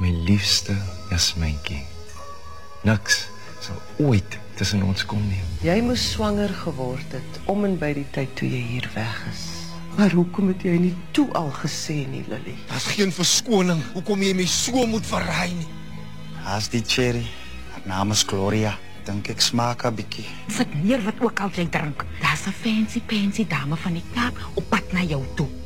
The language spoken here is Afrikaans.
My liefste Jasmijntjie. Niks sal ooit tussen ons kom nie. Jy moes swanger geword het, om en by die tyd toe jy hier weg is. Maar hoekom het jy nie toe al gesê nie, Lily? Daar's geen verskoning, hoekom jy my so moet verraai nie. As die cherry, haar naam is Gloria, dink ek smaak 'n bietjie. Sit neer wat ook al jy drink. Daar's 'n fancy dame van die Kaap op pad na jou toe.